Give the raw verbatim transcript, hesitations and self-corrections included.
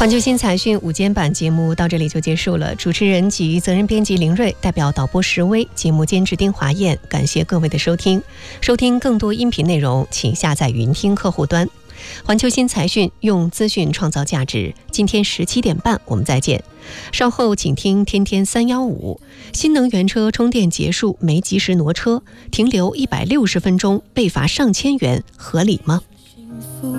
环球新财讯午间版节目到这里就结束了，主持人及责任编辑林睿，代表导播石威，节目监制丁华燕，感谢各位的收听。收听更多音频内容，请下载云听客户端。环球新财讯，用资讯创造价值。今天十七点半我们再见。稍后请听天天三幺五，新能源车充电结束没及时挪车，停留一百六十分钟被罚上千元，合理吗？